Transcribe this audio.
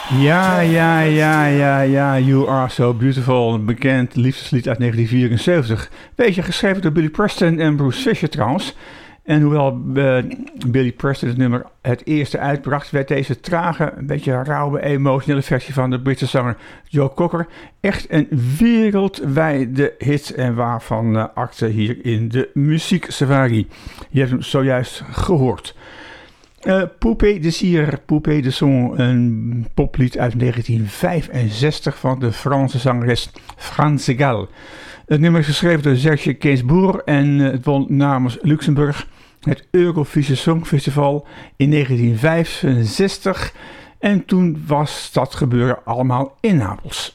Ja. You Are So Beautiful, een bekend liefdeslied uit 1974. Weet je, geschreven door Billy Preston en Bruce Fisher trouwens. En hoewel Billy Preston het nummer het eerste uitbracht, werd deze trage, een beetje rauwe, emotionele versie van de Britse zanger Joe Cocker echt een wereldwijde hit en waarvan acte hier in de Muziek Safari. Je hebt hem zojuist gehoord. Poupée de Cire, Poupée de Son, een poplied uit 1965 van de Franse zangeres France Gall. Het nummer is geschreven door Serge Gainsbourg en het won namens Luxemburg het Eurovisie Songfestival in 1965. En toen was dat gebeuren allemaal in Napels.